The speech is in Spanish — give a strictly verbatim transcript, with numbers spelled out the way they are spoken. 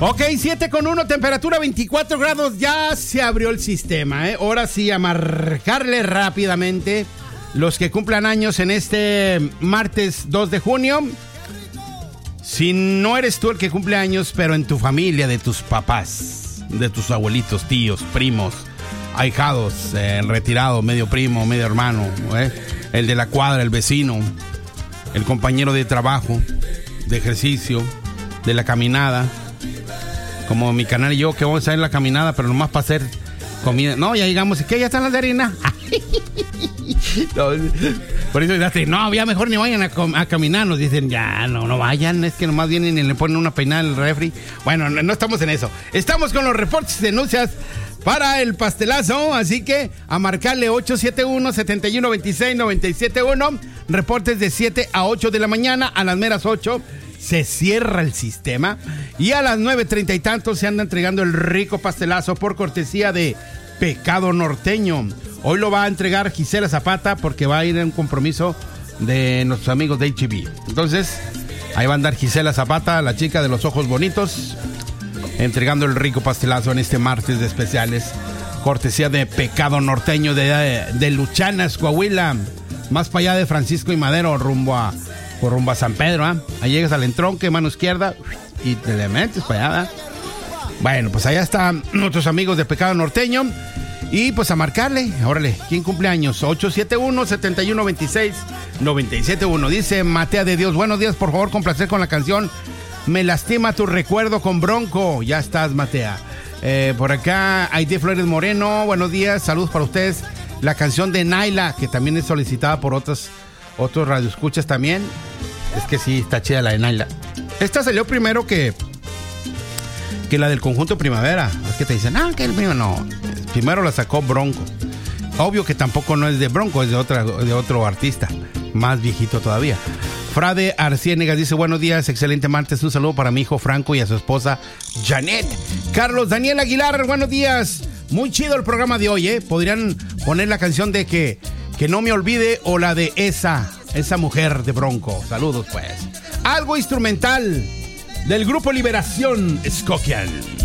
Ok, siete con uno, temperatura veinticuatro grados, ya se abrió el sistema, ¿eh? Ahora sí, a marcarle rápidamente los que cumplan años en este martes dos de junio. Si no eres tú el que cumple años, pero en tu familia, de tus papás, de tus abuelitos, tíos, primos, ahijados, eh, el retirado, medio primo, medio hermano, ¿eh? El de la cuadra, el vecino, el compañero de trabajo, de ejercicio, de la caminada. Como mi canal y yo, que vamos a ir a la caminada, pero nomás para hacer comida. No, ya llegamos, ¿qué? ¿Ya están las de harina? No, por eso dice, no, ya mejor ni vayan a, com- a caminar. Nos dicen, ya, no, no vayan, es que nomás vienen y le ponen una peinada en el refri. Bueno, no, no estamos en eso. Estamos con los reportes de denuncias para el pastelazo, así que a marcarle ocho siete uno, siete uno dos seis, nueve siete uno. Reportes de siete a ocho de la mañana, a las meras ocho se cierra el sistema y a las nueve treinta y tantos se anda entregando el rico pastelazo por cortesía de Pecado Norteño. Hoy lo va a entregar Gisela Zapata porque va a ir en un compromiso de nuestros amigos de H E B. Entonces, ahí va a andar Gisela Zapata, la chica de los ojos bonitos, entregando el rico pastelazo en este martes de especiales. Cortesía de Pecado Norteño de, de, de Luchanas, Coahuila. Más para allá de Francisco y Madero, rumbo a, rumbo a San Pedro. ¿eh? Ahí llegas al entronque, mano izquierda, y te le metes para allá. ¿eh? Bueno, pues allá están nuestros amigos de Pecado Norteño. Y pues a marcarle, órale, ¿quién cumple años? ocho siete uno, siete uno dos seis, nueve siete uno. Dice Matea de Dios, buenos días, por favor, complacer con la canción Me lastima tu recuerdo con Bronco. Ya estás, Matea. Eh, por acá, Aide Flores Moreno, buenos días, saludos para ustedes. La canción de Naila, que también es solicitada por otros, otros radioescuchas también. Es que sí, está chida la de Naila. Esta salió primero que, que la del Conjunto Primavera. Es que te dicen, ah, que el primero no. Primero la sacó Bronco. Obvio que tampoco no es de Bronco, es de, otra, de otro artista, más viejito todavía. Frade Arciénegas dice, buenos días, excelente martes, un saludo para mi hijo Franco y a su esposa Janet. Carlos Daniel Aguilar, buenos días. Muy chido el programa de hoy, ¿eh? Podrían poner la canción de que, que no me olvide o la de esa, esa mujer de Bronco. Saludos, pues. Algo instrumental del grupo Liberación Skokian.